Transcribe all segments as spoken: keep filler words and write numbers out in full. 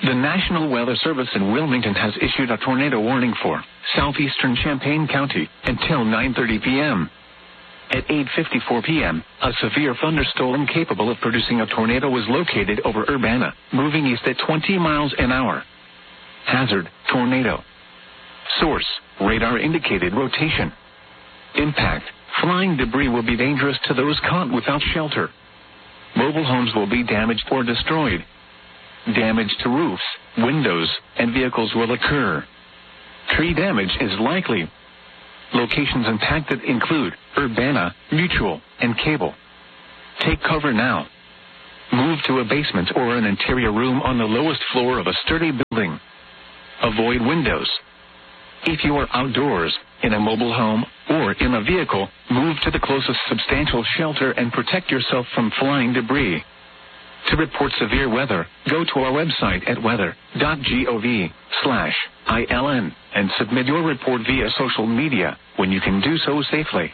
The National Weather Service in Wilmington has issued a tornado warning for southeastern Champaign County until nine thirty p.m. At eight fifty-four p.m., a severe thunderstorm capable of producing a tornado was located over Urbana, moving east at twenty miles an hour. Hazard, tornado. Source, radar indicated rotation. Impact, flying debris will be dangerous to those caught without shelter. Mobile homes will be damaged or destroyed. Damage to roofs, windows, and vehicles will occur. Tree damage is likely. Locations impacted include Urbana, Mutual, and Cable. Take cover now. Move to a basement or an interior room on the lowest floor of a sturdy building. Avoid windows. If you are outdoors, in a mobile home, or in a vehicle, move to the closest substantial shelter and protect yourself from flying debris. To report severe weather, go to our website at weather.gov slash ILN and submit your report via social media when you can do so safely.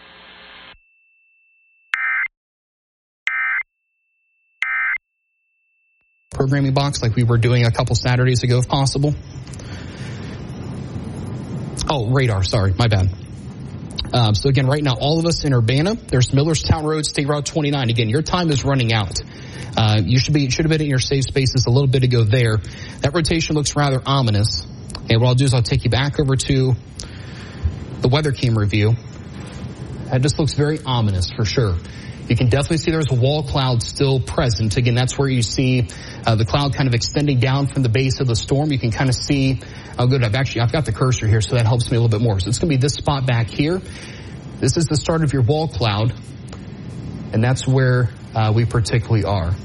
Programming box like we were doing a couple Saturdays ago if possible. Oh, radar, sorry, my bad. Um, so again, right now, all of us in Urbana, there's Millerstown Road, State Route twenty-nine. Again, your time is running out. Uh, you should be, should have been in your safe spaces a little bit ago there. That rotation looks rather ominous. And what I'll do is I'll take you back over to the weather camera view. That just looks very ominous for sure. You can definitely see there's a wall cloud still present. Again, that's where you see uh, the cloud kind of extending down from the base of the storm. You can kind of see, oh good, I've actually, I've got the cursor here, so that helps me a little bit more. So it's going to be this spot back here. This is the start of your wall cloud, and that's where uh, we particularly are.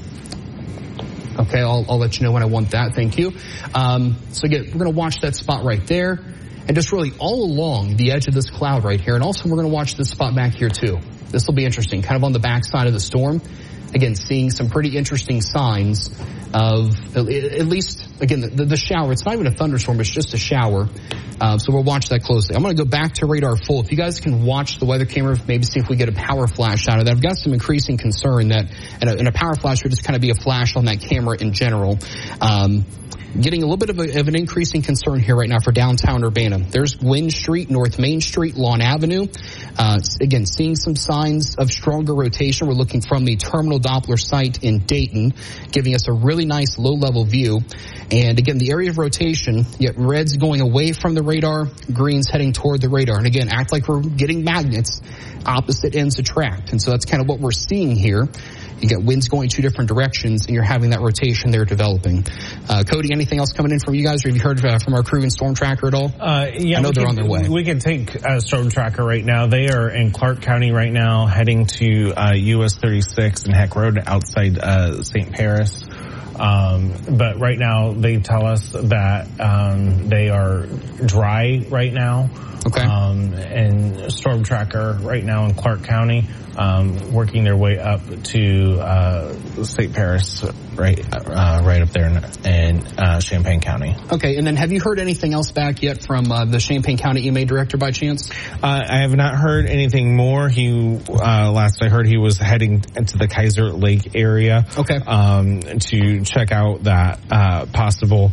Okay, I'll, I'll let you know when I want that. Thank you. Um, so again, we're going to watch that spot right there, and just really all along the edge of this cloud right here. And also we're going to watch this spot back here too. This will be interesting, kind of on the backside of the storm. Again, seeing some pretty interesting signs of, at least, again, the, the shower. It's not even a thunderstorm, it's just a shower. Uh, so we'll watch that closely. I'm going to go back to radar full. If you guys can watch the weather camera, maybe see if we get a power flash out of that. I've got some increasing concern that, and a, and a power flash would just kind of be a flash on that camera in general. Um, Getting a little bit of, a, of an increasing concern here right now for downtown Urbana. There's Gwynn Street, North Main Street, Lawn Avenue. Uh, again, seeing some signs of stronger rotation. We're looking from the terminal Doppler site in Dayton, giving us a really nice low-level view. And again, the area of rotation, yet red's going away from the radar, green's heading toward the radar. And again, act like we're getting magnets, opposite ends attract. And so that's kind of what we're seeing here. You got winds going two different directions, and you're having that rotation there developing. Uh, Cody, anything else coming in from you guys, or have you heard uh, from our crew in Storm Tracker at all? Uh, yeah, I know they're can, on their way. We can take uh, Storm Tracker right now. They are in Clark County right now, heading to uh, U S thirty-six and Heck Road outside uh, Saint Paris. Um, but right now, they tell us that um, they are dry right now. Okay. Um, and Storm Tracker right now in Clark County, um, working their way up to uh, Saint Paris, right, uh, right up there in, in uh, Champaign County. Okay. And then, have you heard anything else back yet from uh, the Champaign County E M A director by chance? Uh, I have not heard anything more. He uh, last I heard, he was heading into the Kaiser Lake area. Okay. Um, to check out that uh, possible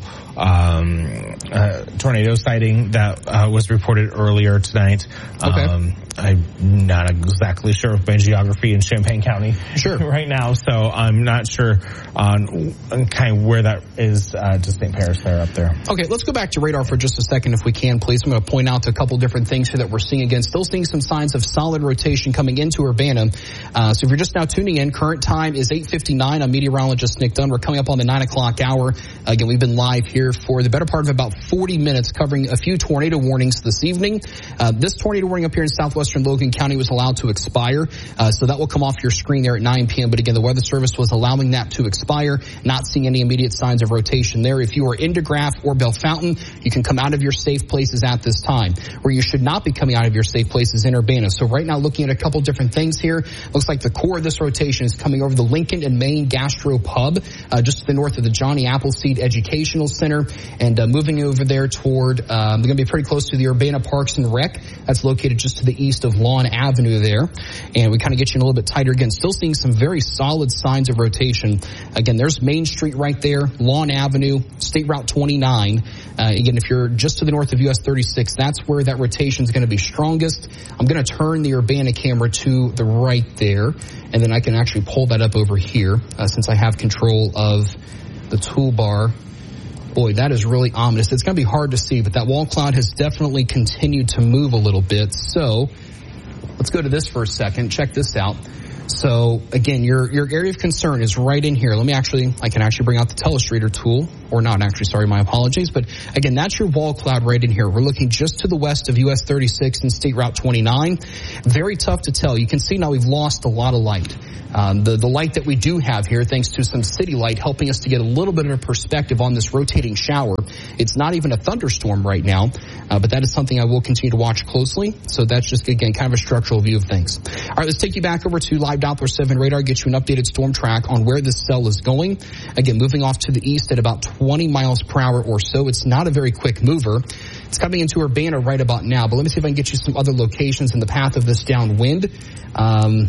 um, uh, tornado sighting that uh, was reported earlier tonight. Okay. Um, I'm not exactly sure of my geography in Champaign County sure. right now, so I'm not sure on, on kind of where that is uh, to Saint Paris there up there. Okay, let's go back to radar for just a second if we can, please. I'm going to point out a couple different things here that we're seeing. Again, still seeing some signs of solid rotation coming into Urbana. Uh, so if you're just now tuning in, current time is eight fifty-nine. I'm meteorologist Nick Dunn. We're coming up on the nine o'clock hour. Again, we've been live here for the better part of about forty minutes, covering a few tornado warnings this evening. Uh, this tornado warning up here in southwestern Logan County was allowed to expire, uh, so that will come off your screen there at nine p.m. But again, the Weather Service was allowing that to expire, not seeing any immediate signs of rotation there. If you are in DeGraff or Bellefontaine, you can come out of your safe places at this time. Where you should not be coming out of your safe places in Urbana. So right now, looking at a couple different things here, looks like the core of this rotation is coming over the Lincoln and Maine Gastro Pub, uh, just to the north of the Johnny Appleseed Educational Center, and uh, moving over there toward, um, they're going to be pretty close to the Urbana Park Parks and Rec. That's located just to the east of Lawn Avenue there. And we kind of get you in a little bit tighter. Again, still seeing some very solid signs of rotation. Again, there's Main Street right there, Lawn Avenue, State Route twenty-nine. Uh, again, if you're just to the north of U S thirty-six, that's where that rotation is going to be strongest. I'm going to turn the Urbana camera to the right there, and then I can actually pull that up over here uh, since I have control of the toolbar. Boy, that is really ominous. It's going to be hard to see, but that wall cloud has definitely continued to move a little bit. So let's go to this for a second. Check this out. So again, your your area of concern is right in here. Let me actually, I can actually bring out the Telestreator tool, or not actually, sorry, my apologies. But again, that's your wall cloud right in here. We're looking just to the west of U S thirty-six and State Route twenty-nine. Very tough to tell. You can see now we've lost a lot of light. Um, the, the light that we do have here, thanks to some city light, helping us to get a little bit of a perspective on this rotating shower. It's not even a thunderstorm right now, uh, but that is something I will continue to watch closely. So that's just, again, kind of a structural view of things. All right, let's take you back over to Live Doppler seven radar, get you an updated storm track on where this cell is going. Again, moving off to the east at about twenty miles per hour or so. It's not a very quick mover. It's coming into Urbana right about now, but let me see if I can get you some other locations in the path of this downwind. Um,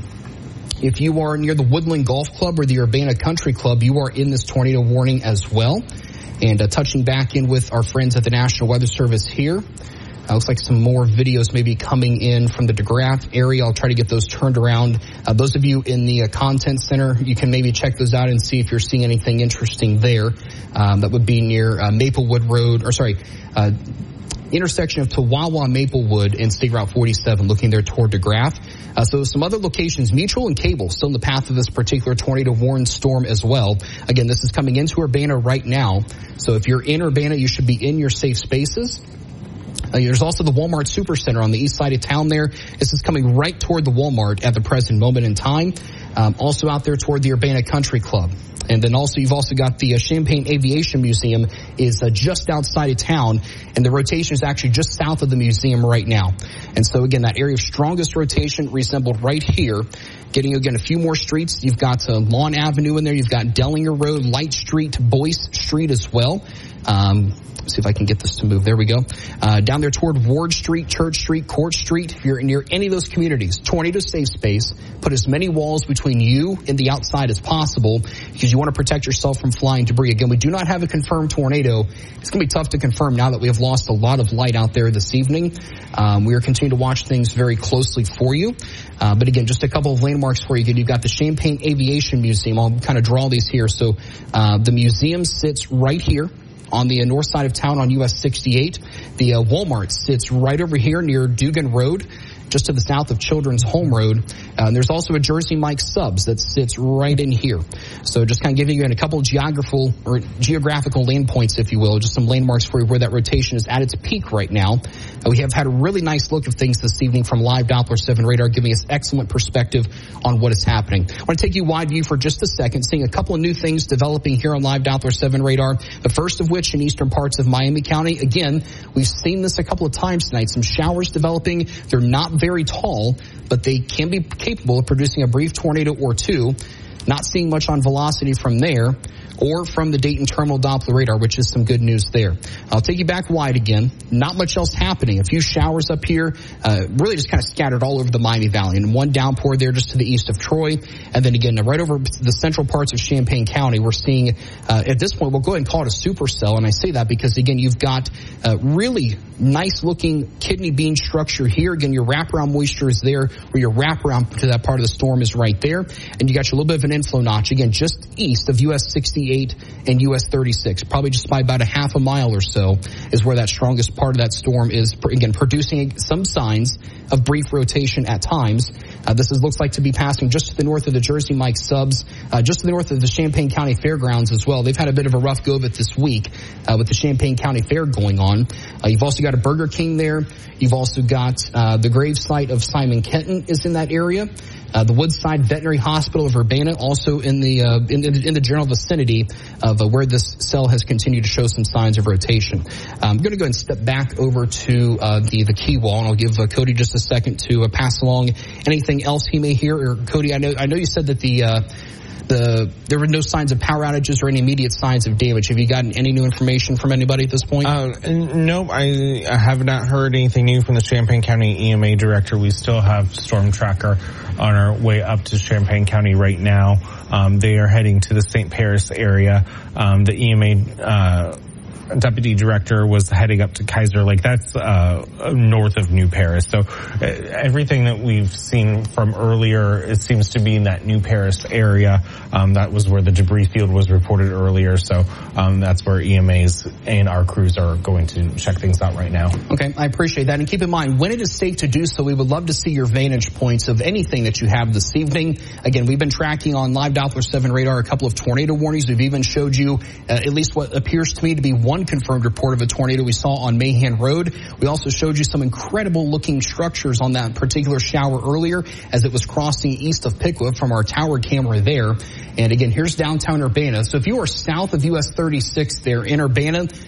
If you are near the Woodland Golf Club or the Urbana Country Club, you are in this tornado warning as well. And uh, touching back in with our friends at the National Weather Service here. Uh, looks like some more videos maybe coming in from the DeGraff area. I'll try to get those turned around. Uh, those of you in the uh, Content Center, you can maybe check those out and see if you're seeing anything interesting there. Um, that would be near uh, Maplewood Road, or sorry, uh, intersection of Tawawa, Maplewood, and State Route forty-seven, looking there toward DeGraff. Uh, so some other locations, Mutual and Cable, still in the path of this particular tornado warned storm as well. Again, this is coming into Urbana right now. So if you're in Urbana, you should be in your safe spaces. Uh, there's also the Walmart Supercenter on the east side of town there. This is coming right toward the Walmart at the present moment in time. Um, also out there toward the Urbana Country Club. And then also, you've also got the uh, Champaign Aviation Museum is uh, just outside of town, and the rotation is actually just south of the museum right now. And so, again, that area of strongest rotation resembled right here. Getting, again, a few more streets. You've got uh, Lawn Avenue in there. You've got Dellinger Road, Light Street, Boyce Street as well. Um, let's see if I can get this to move. There we go. Uh, down there toward Ward Street, Church Street, Court Street. If you're near any of those communities, tornado safe space. Put as many walls between you and the outside as possible because you want to protect yourself from flying debris. Again, we do not have a confirmed tornado. It's going to be tough to confirm now that we have lost a lot of light out there this evening. Um, we are continuing to watch things very closely for you. Uh, but again, just a couple of landmarks for you. Again, you've got the Champaign Aviation Museum. I'll kind of draw these here. So uh, the museum sits right here on the north side of town on U S sixty-eight. The uh, Walmart sits right over here near Dugan Road, just to the south of Children's Home Road. Uh, and there's also a Jersey Mike Subs that sits right in here. So just kind of giving you a couple of geographical or geographical land points, if you will, just some landmarks for you where that rotation is at its peak right now. Uh, we have had a really nice look of things this evening from Live Doppler seven radar, giving us excellent perspective on what is happening. I want to take you wide view for just a second, seeing a couple of new things developing here on Live Doppler seven radar. The first of which in eastern parts of Miami County. Again, we've seen this a couple of times tonight. Some showers developing. They're not very tall, but they can be capable of producing a brief tornado or two. Not seeing much on velocity from there or from the Dayton Terminal Doppler radar, which is some good news there. I'll take you back wide again. Not much else happening. A few showers up here, uh, really just kind of scattered all over the Miami Valley. And one downpour there just to the east of Troy. And then again, right over the central parts of Champaign County, we're seeing, uh, at this point, we'll go ahead and call it a supercell. And I say that because, again, you've got uh, really nice looking kidney bean structure here. Again, your wraparound moisture is there, where your wraparound to that part of the storm is right there. And you got your little bit of an inflow notch, again, just east of U S sixty-eight and U S thirty-six, probably just by about a half a mile or so is where that strongest part of that storm is, again, producing some signs of brief rotation at times. Uh, this is, looks like to be passing just to the north of the Jersey Mike Subs, uh, just to the north of the Champaign County Fairgrounds as well. They've had a bit of a rough go of it this week uh, with the Champaign County Fair going on. Uh, you've also got a Burger King there. You've also got uh, the grave site of Simon Kenton is in that area. Uh, the Woodside Veterinary Hospital of Urbana, also in the uh, in, in the general vicinity of uh, where this cell has continued to show some signs of rotation. Uh, I'm going to go ahead and step back over to uh, the the key wall, and I'll give uh, Cody just a second to uh, pass along anything else he may hear. Or Cody, I know I know you said that the uh, the there were no signs of power outages or any immediate signs of damage. Have you gotten any new information from anybody at this point? Uh, nope, I, I have not heard anything new from the Champaign County E M A director. We still have Storm Tracker on our way up to Champaign County right now. Um, they are heading to the Saint Paris area. Um, the E M A uh, deputy director was heading up to Kaiser Lake. That's uh, north of New Paris. So uh, everything that we've seen from earlier, it seems to be in that New Paris area. Um, that was where the debris field was reported earlier. So um, that's where E M As and our crews are going to check things out right now. Okay, I appreciate that. And keep in mind, when it is safe to do so, we would love to see your vantage points of anything that you have this evening. Again, we've been tracking on Live Doppler seven radar a couple of tornado warnings. We've even showed you uh, at least what appears to me to be one confirmed report of a tornado we saw on Mahan Road. We also showed you some incredible looking structures on that particular shower earlier as it was crossing east of Piqua from our tower camera there. And again, here's downtown Urbana. So if you are south of U S thirty-six there in Urbana,